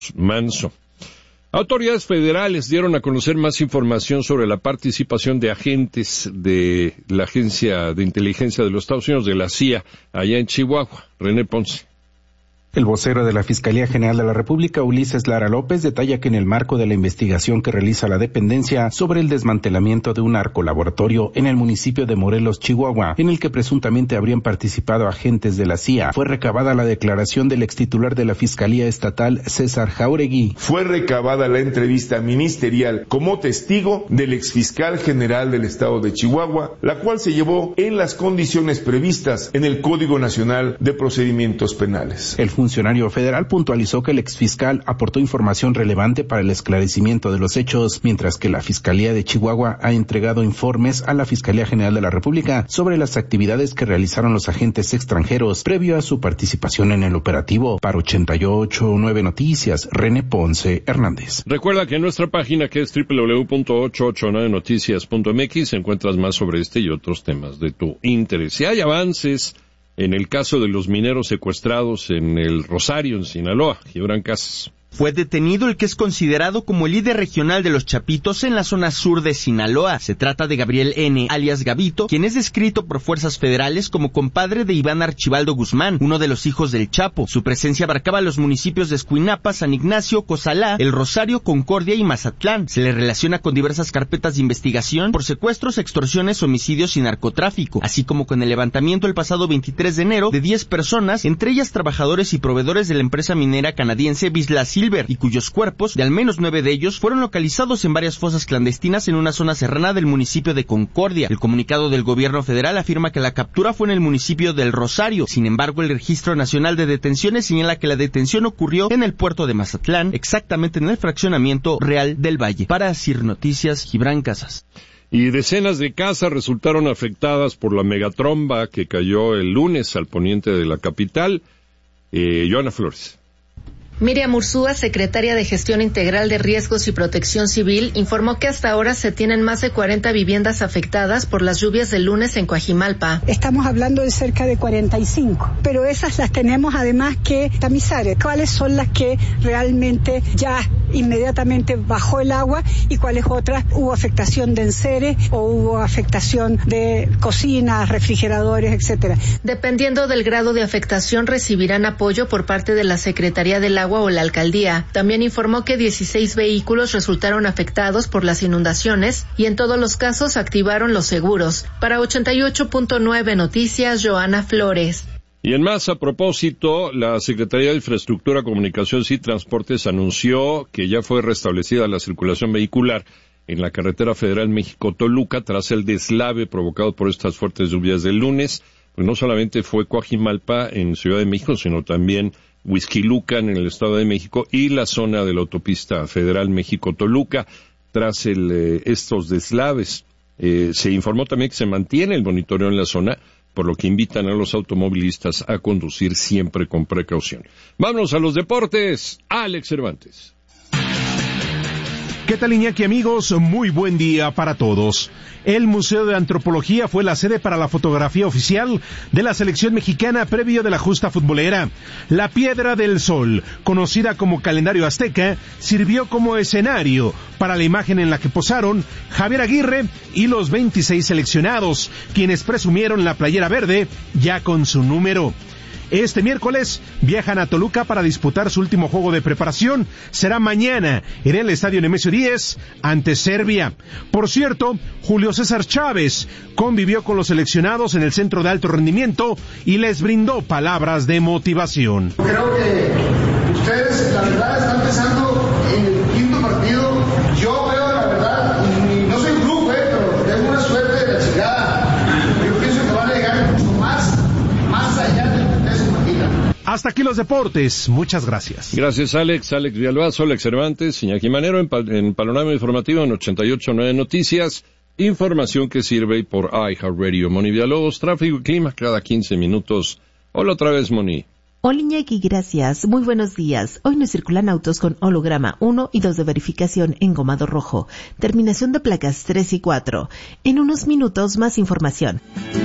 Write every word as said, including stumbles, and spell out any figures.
Manso. Autoridades federales dieron a conocer más información sobre la participación de agentes de la Agencia de Inteligencia de los Estados Unidos, de la C I A, allá en Chihuahua. René Ponce. El vocero de la Fiscalía General de la República, Ulises Lara López, detalla que en el marco de la investigación que realiza la dependencia sobre el desmantelamiento de un narcolaboratorio en el municipio de Morelos, Chihuahua, en el que presuntamente habrían participado agentes de la C I A, fue recabada la declaración del extitular de la Fiscalía Estatal, César Jauregui. Fue recabada la entrevista ministerial como testigo del exfiscal general del estado de Chihuahua, la cual se llevó en las condiciones previstas en el Código Nacional de Procedimientos Penales. El funcionario federal puntualizó que el exfiscal aportó información relevante para el esclarecimiento de los hechos, mientras que la Fiscalía de Chihuahua ha entregado informes a la Fiscalía General de la República sobre las actividades que realizaron los agentes extranjeros previo a su participación en el operativo. Para ochenta y ocho punto nueve Noticias, René Ponce Hernández. Recuerda que en nuestra página, que es doble u doble u doble u punto ochocientos ochenta y nueve noticias punto m x, encuentras más sobre este y otros temas de tu interés. Si hay avances en el caso de los mineros secuestrados en el Rosario, en Sinaloa, Gibran Casas. Fue detenido el que es considerado como el líder regional de los Chapitos en la zona sur de Sinaloa. Se trata de Gabriel N., alias Gabito, quien es descrito por fuerzas federales como compadre de Iván Archibaldo Guzmán, uno de los hijos del Chapo. Su presencia abarcaba los municipios de Escuinapa, San Ignacio, Cozalá, El Rosario, Concordia y Mazatlán. Se le relaciona con diversas carpetas de investigación por secuestros, extorsiones, homicidios y narcotráfico, así como con el levantamiento el pasado veintitrés de enero de diez personas, entre ellas trabajadores y proveedores de la empresa minera canadiense Vizsla Silver, y cuyos cuerpos, de al menos nueve de ellos, fueron localizados en varias fosas clandestinas en una zona serrana del municipio de Concordia. El comunicado del gobierno federal afirma que la captura fue en el municipio del Rosario. Sin embargo, el Registro Nacional de Detenciones señala que la detención ocurrió en el puerto de Mazatlán, exactamente en el fraccionamiento Real del Valle. Para Sir Noticias, Gibran Casas. Y decenas de casas resultaron afectadas por la megatromba que cayó el lunes al poniente de la capital. Eh, Joana Flores. Miriam Urzúa, secretaria de Gestión Integral de Riesgos y Protección Civil, informó que hasta ahora se tienen más de cuarenta viviendas afectadas por las lluvias del lunes en Coajimalpa. Estamos hablando de cerca de cuarenta y cinco, pero esas las tenemos además que tamizar. ¿Cuáles son las que realmente ya inmediatamente bajó el agua y cuáles otras hubo afectación de enseres o hubo afectación de cocinas, refrigeradores, etcétera? Dependiendo del grado de afectación, recibirán apoyo por parte de la Secretaría del Agua o la alcaldía. También informó que dieciséis vehículos resultaron afectados por las inundaciones y en todos los casos activaron los seguros. Para ochenta y ocho punto nueve Noticias, Joana Flores. Y en más, a propósito, la Secretaría de Infraestructura, Comunicaciones y Transportes anunció que ya fue restablecida la circulación vehicular en la carretera federal México-Toluca tras el deslave provocado por estas fuertes lluvias del lunes. Pues no solamente fue Coajimalpa en Ciudad de México, sino también Huixquilucan en el Estado de México y la zona de la autopista federal México-Toluca tras el, eh, estos deslaves. Eh, se informó también que se mantiene el monitoreo en la zona, por lo que invitan a los automovilistas a conducir siempre con precaución. Vámonos a los deportes. Alex Cervantes. ¿Qué tal, Iñaki, amigos? Muy buen día para todos. El Museo de Antropología fue la sede para la fotografía oficial de la selección mexicana previo de la justa futbolera. La Piedra del Sol, conocida como calendario azteca, sirvió como escenario para la imagen en la que posaron Javier Aguirre y los veintiséis seleccionados, quienes presumieron la playera verde ya con su número. Este miércoles viajan a Toluca para disputar su último juego de preparación. Será mañana en el Estadio Nemesio diez ante Serbia. Por cierto, Julio César Chávez convivió con los seleccionados en el Centro de Alto Rendimiento y les brindó palabras de motivación. Creo que ustedes, la verdad, están pensando en el quinto partido. Yo veo, la verdad, y no soy un club, eh, pero tengo una suerte de la chingada. Yo pienso que van a llegar mucho más, más allá de lo que ustedes imaginan. Hasta aquí los deportes. Muchas gracias. Gracias, Alex. Alex Villalbazo, Alex Cervantes, Iñaki Manero en, en Panorama Informativo en ochenta y ocho punto nueve Noticias. Información que sirve por iHeartRadio. Moni Villalobos, tráfico y clima cada quince minutos. Hola otra vez, Moni. Hola, Iñaki, gracias. Muy buenos días. Hoy nos circulan autos con holograma uno y dos de verificación en gomado rojo. Terminación de placas tres y cuatro. En unos minutos, más información.